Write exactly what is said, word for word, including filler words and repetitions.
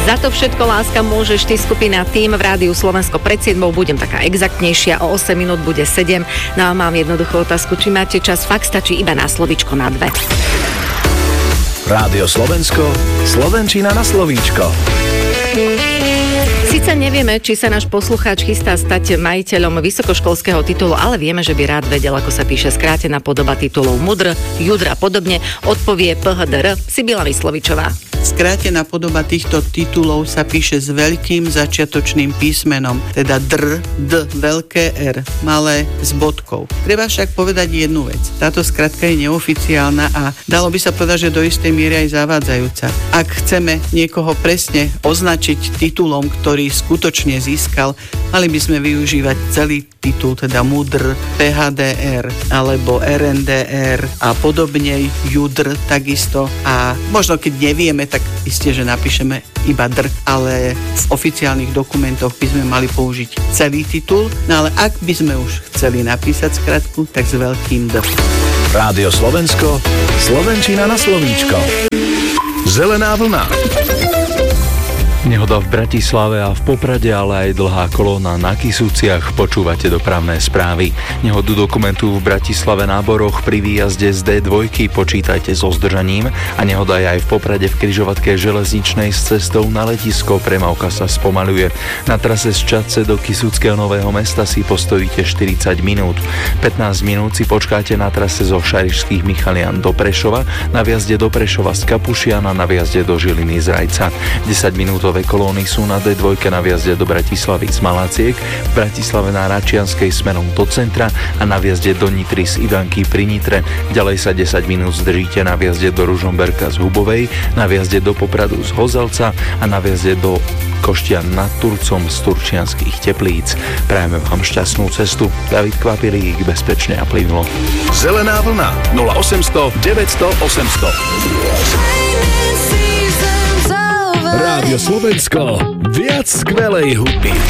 Za to všetko, láska, môžeš ty, skupina Tým v Rádiu Slovensko pred siedmou, budem taká exaktnejšia, o osem minút bude sedem. No a mám jednoduchú otázku, či máte čas, fakt stačí iba na slovíčko na dve. Rádio Slovensko, slovenčina na slovíčko. Sice nevieme, či sa náš poslucháč chystá stať majiteľom vysokoškolského titulu, ale vieme, že by rád vedel, ako sa píše skrátená podoba titulov mudr, judr a podobne. Odpovie pé há dé er Sibila Myslovičová. Skrátená podoba týchto titulov sa píše s veľkým začiatočným písmenom, teda dr, d, veľké R, malé s bodkou. Treba však povedať jednu vec. Táto skratka je neoficiálna a dalo by sa povedať, že do istej miery aj zavádzajúca. Ak chceme niekoho presne označiť titulom, ktorý skutočne získal, mali by sme využívať celý titul, teda mudr, pé há dé er alebo er en dé er a podobne, judr takisto. A možno keď nevieme, tak isté, že napíšeme iba dr, ale v oficiálnych dokumentoch by sme mali použiť celý titul, no ale ak by sme už chceli napísať skratku, tak s veľkým D. Rádio Slovensko, slovenčina na slovíčko. Zelená vlna. Nehoda v Bratislave a v Poprade, ale aj dlhá kolóna na Kysuciach. Počúvate dopravné správy. Nehodu dokumentujú v Bratislave náboroch pri výjazde z dé dva. Počítajte so zdržaním. A nehoda je aj v Poprade v križovatke železničnej s cestou na letisko. Premávka sa spomaľuje. Na trase z Čadce do Kysuckého Nového Mesta si postojíte štyridsať minút. pätnásť minút si počkáte na trase zo Šarišských Michalian do Prešova, na viazde do Prešova z Kapušiana, na viazde do Žiliny z Rajca. desať minútové kolóny sú na dé dva na viazde do Bratislavy z Malaciek, v Bratislave na Račianskej smerom do centra a na viazde do Nitry z Ivanky pri Nitre. Ďalej sa desať minút zdržíte na viazde do Ružomberka z Hubovej, na viazde do Popradu z Hozalca a na viazde do Koštian nad Turcom z Turčianskych Teplíc. Prajeme vám šťastnú cestu. David Kvapilík, bezpečne a plynulo. Zelená vlna nula osemsto deväťsto osemsto. Rádio Slovensko, viac skvelej hudby.